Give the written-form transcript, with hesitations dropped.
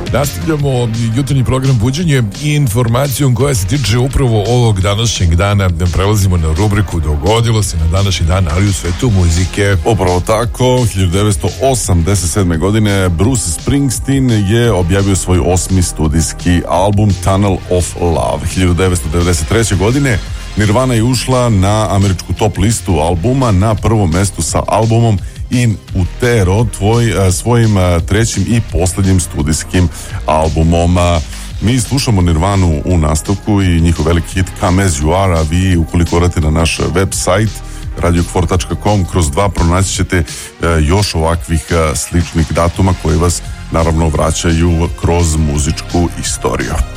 Nastavljamo jutarnji program Buđenje i informacijom koja se tiče upravo ovog današnjeg dana. Prelazimo na rubriku Dogodilo se na današnji dan, ali u svetu muzike. Upravo tako, 1987. godine Bruce Springsteen je objavio svoj 8. studijski album Tunnel of Love. 1993. godine Nirvana je ušla na američku top listu albuma na prvom mestu sa albumom In Utero, svojim trećim i posljednjim studijskim albumom. Mi slušamo Nirvanu u nastavku i njihov veliki hit Come As You Are, a vi ukoliko odete na naš website radiokfor.com kroz 2 pronaći ćete još ovakvih sličnih datuma koji vas naravno vraćaju kroz muzičku istoriju.